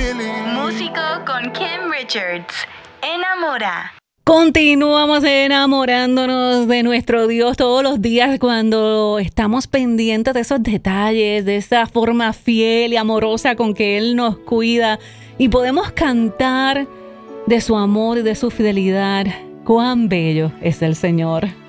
Músico con Kim Richards. Enamora. Continuamos enamorándonos de nuestro Dios todos los días cuando estamos pendientes de esos detalles, de esa forma fiel y amorosa con que Él nos cuida y podemos cantar de su amor y de su fidelidad. ¡Cuán bello es el Señor!